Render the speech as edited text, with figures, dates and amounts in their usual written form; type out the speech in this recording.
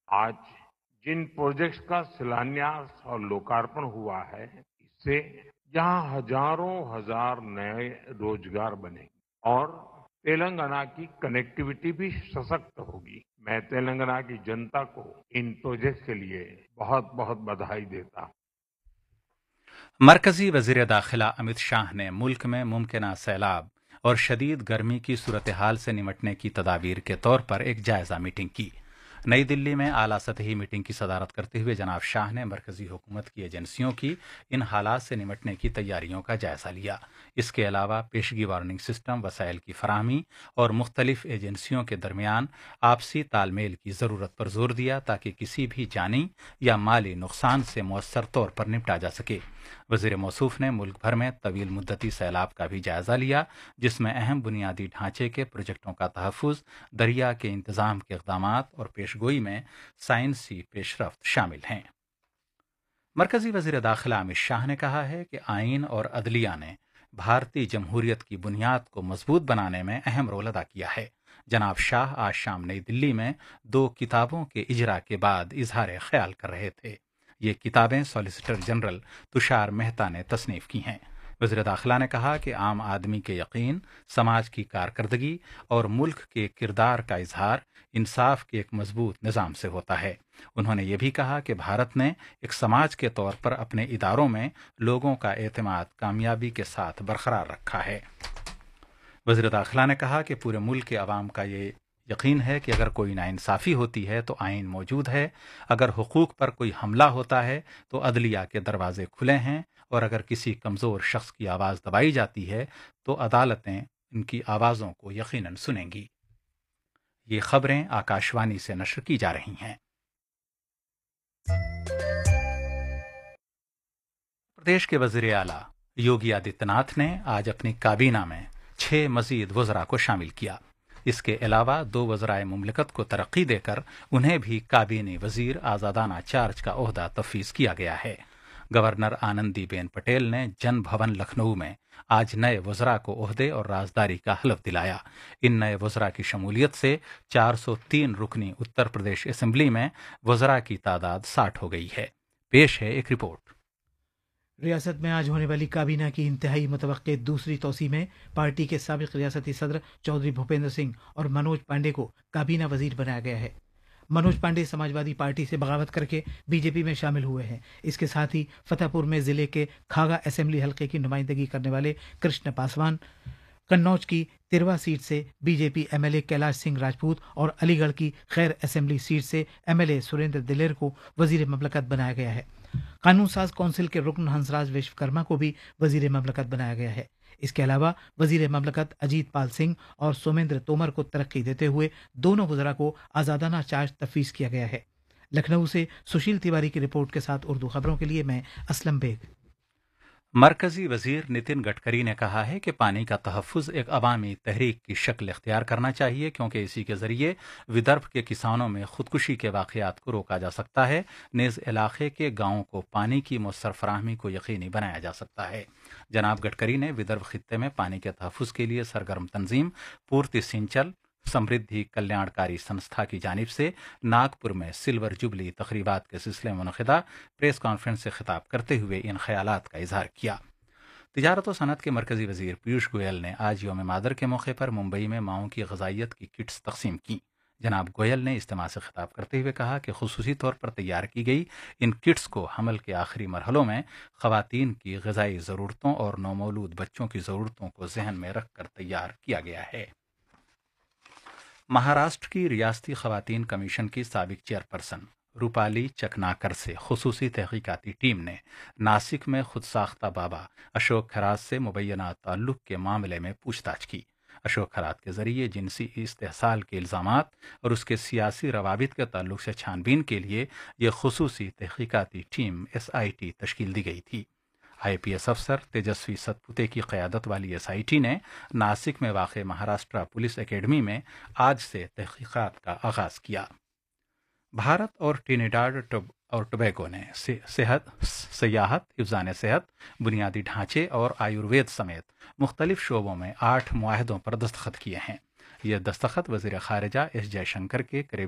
आज जिन प्रोजेक्ट्स का शिलान्यास और लोकार्पण हुआ है, इससे यहाँ हजारों हजार नए रोजगार बनेंगे और तेलंगाना की कनेक्टिविटी भी सशक्त होगी। मैं तेलंगाना की जनता को इन प्रोजेक्ट्स के लिए बहुत बहुत बधाई देता हूं। मरकजी वजीर दाखिला अमित शाह ने मुल्क में मुमकिन सैलाब और शदीद गर्मी की सूरत हाल से निमटने की तदाबीर के तौर पर एक जायजा मीटिंग की। नई दिल्ली में आला सतही मीटिंग की सदारत करते हुए जनाब शाह ने मरकजी हुकूमत की एजेंसियों की इन हालात से निमटने की तैयारियों का जायजा लिया। इसके अलावा पेशगी वार्निंग सिस्टम, वसाइल की फराहमी और मुख्तलिफ एजेंसियों के दरमियान आपसी तालमेल की ज़रूरत पर जोर दिया ताकि किसी भी जानी या माली नुकसान से मौसर तौर पर निपटा जा सके। वज़ीर मौसूफ ने मुल्क भर में तवील मुद्दती सैलाब का भी जायजा लिया, जिसमें अहम बुनियादी ढांचे के प्रोजेक्टों का तहफ़्फ़ुज़, दरिया के इंतज़ाम के इक़दाम और पेशगोई में साइंसी पेशरफ्त शामिल हैं। मरकजी वज़ीर दाखिला अमित शाह ने कहा है कि आइन और अदलिया ने भारतीय जमहूरियत की बुनियाद को मजबूत बनाने में अहम रोल अदा किया है। जनाब शाह आज शाम नई दिल्ली में 2 किताबों के इजरा के बाद इजहार ख्याल कर रहे थे। ये किताबें सॉलिसिटर जनरल तुषार मेहता ने तसनीफ की हैं। वज़ीर दाखिला ने कहा कि आम आदमी के यकीन, समाज की कारकर्दगी और मुल्क के किरदार का इजहार इंसाफ के एक मजबूत निज़ाम से होता है। उन्होंने ये भी कहा कि भारत ने एक समाज के तौर पर अपने इदारों में लोगों का एतमाद कामयाबी के साथ बरकरार रखा है। वज़ीर दाखिला ने कहा कि पूरे मुल्क के अवाम का ये यकीन है कि अगर कोई नाइंसाफ़ी होती है तो आइन मौजूद है, अगर हुकूक पर कोई हमला होता है तो अदलिया के दरवाजे खुले हैं, और अगर किसी कमज़ोर शख्स की आवाज़ दबाई जाती है तो अदालतें इनकी आवाज़ों को यकीनन सुनेंगी। ये खबरें आकाशवाणी से नशर की जा रही हैं। प्रदेश के वज़ीर आला योगी आदित्यनाथ ने आज अपनी काबीना में 6 मजीद वज़रा को शामिल किया। इसके अलावा 2 वज़राए मुमलिकत को तरक्की देकर उन्हें भी काबीनी वज़ीर आज़ादाना चार्ज का ओहदा तफवीज़ किया गया है। गवर्नर आनंदीबेन पटेल ने जन भवन लखनऊ में आज नए वज़रा को ओहदे और राजदारी का हलफ दिलाया। इन नए वज़रा की शमूलियत से 403 रुकनी उत्तर प्रदेश असेंबली में वज़रा की तादाद 60 हो गई है। पेश है एक रिपोर्ट। रियासत में आज होने वाली काबीना की इंतहाई मुतवक्के दूसरी तोसी में पार्टी के साबिक रियासती सदर चौधरी भूपेंद्र सिंह और मनोज पांडे को काबीना वजीर बनाया गया है। मनोज पांडे समाजवादी पार्टी से बगावत करके बीजेपी में शामिल हुए हैं। इसके साथ ही फतेहपुर में जिले के खागा असेंबली हलके की नुमाइंदगी करने वाले कृष्ण पासवान, कन्नौज की तिरवा सीट से बीजेपी एमएलए कैलाश सिंह राजपूत और अलीगढ़ की खैर असेंबली सीट से एमएलए सुरेंद्र दिलेर को वजीर ममलकत बनाया गया है। कानून साज कौंसिल के रुकन हंसराज विश्वकर्मा को भी वजीर ममलकत बनाया गया है। इसके अलावा वजीर ममलकत अजीत पाल सिंह और सोमेंद्र तोमर को तरक्की देते हुए दोनों वज़रा को आज़ादाना चार्ज तफवीज़ किया गया है। लखनऊ से सुशील तिवारी की रिपोर्ट के साथ उर्दू खबरों के लिए मैं असलम बेग। मरकजी वजीर नितिन गडकरी ने कहा है कि पानी का तहफ़्फ़ुज़ एक अवामी तहरीक की शक्ल इख्तियार करना चाहिए, क्योंकि इसी के ज़रिए विदर्भ के किसानों में खुदकुशी के वाक़यात को रोका जा सकता है। नेज़ इलाके के गाँवों को पानी की मुयस्सर फराहमी को यकीनी बनाया जा सकता है। जनाब गडकरी ने विदर्भ खित्ते में पानी के तहफ़्फ़ुज़ के लिए सरगर्म तंजीम पूर्ति सिंचल समृद्धि कल्याणकारी संस्था की जानिब से नागपुर में सिल्वर जुबली तकरीबात के सिलसिले में मुनक़िदा प्रेस कॉन्फ्रेंस से खिताब करते हुए इन ख्यालात का इजहार किया। तिजारत व सनत के मरकजी वजीर पीयूष गोयल ने आज यौम मादर के मौके पर मुंबई में माओं की ग़िज़ाइयत की किट्स तकसीम की। जनाब गोयल ने इज्तिमा से खिताब करते हुए कहा कि खुसूसी तौर पर तैयार की गई इन किट्स को हमल के आखिरी मरहलों में ख़वातीन की ग़िज़ाई ज़रूरतों और नौमौलूद बच्चों की ज़रूरतों को जहन में रख कर तैयार किया गया है। महाराष्ट्र की रियासती ख़वातीन कमीशन की साबिक चेयरपर्सन रूपाली चकनाकर से खुसूसी तहकीकाती टीम ने नासिक में खुद साख्ता बाबा अशोक खराज से मुबैना ताल्लुक़ के मामले में पूछताछ की। अशोक खराज के ज़रिए जिनसी इस्तेहसाल के इल्ज़ामात और उसके सियासी रवाबित के ताल्लुक़ से छानबीन के लिए यह खुसूसी तहकीकाती टीम SIT तश्कील दी गई थी। IPS अफसर तेजस्वी सतपुते की क़यादत वाली SIT ने नासिक में वाक़ महाराष्ट्र पुलिस एकेडमी में आज से तहकीकात का आगाज़ किया। भारत और ट्रिनिडाड और टोबैगो ने सियाहत, हिफ़्ज़ान सेहत, बुनियादी ढांचे और आयुर्वेद समेत मुख्तलिफ शोबों में 8 मुआहदों पर दस्तखत किए हैं। ये दस्तखत वज़ीर ख़ारिजा S जयशंकर के करीब